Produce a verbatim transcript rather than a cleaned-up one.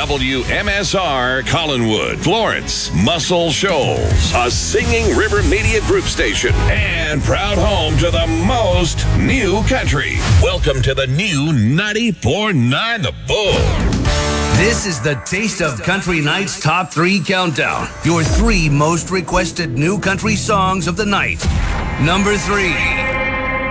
W M S R Collinwood, Florence, Muscle Shoals, a Singing River Media Group station, and proud home to the most new country. Welcome to the new ninety-four point nine The Bull. This is the Taste of Country Night's Top three Countdown. Your three most requested new country songs of the night. Number three.